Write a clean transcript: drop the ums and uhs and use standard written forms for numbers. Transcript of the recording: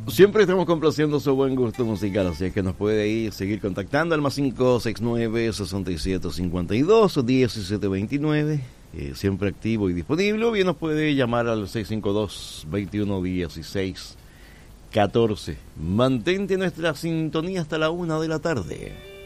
Siempre estamos complaciendo su buen gusto musical, así es que nos puede ir, seguir contactando al más 569-6752-1729, siempre activo y disponible, o bien nos puede llamar al 652-2116-14. Mantente nuestra sintonía hasta la 1 de la tarde.